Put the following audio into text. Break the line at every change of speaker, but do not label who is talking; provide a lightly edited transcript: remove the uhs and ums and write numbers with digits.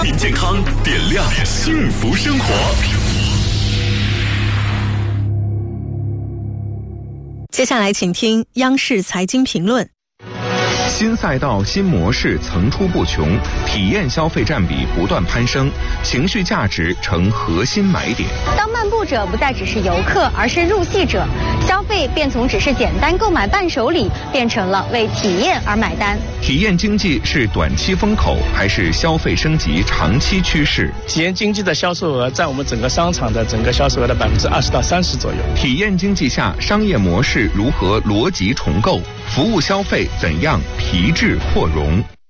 您健康，点亮幸福生活。
接下来请听央视财经评论。
新赛道、新模式层出不穷，体验消费占比不断攀升，情绪价值成核心买点。
当漫步者不再只是游客，而是入戏者，消费便从只是简单购买伴手礼，变成了为体验而买单。
体验经济是短期风口，还是消费升级长期趋势？
体验经济的销售额占我们整个商场的整个销售额的20%到30%左右。
体验经济下，商业模式如何逻辑重构？服务消费怎样提质扩容？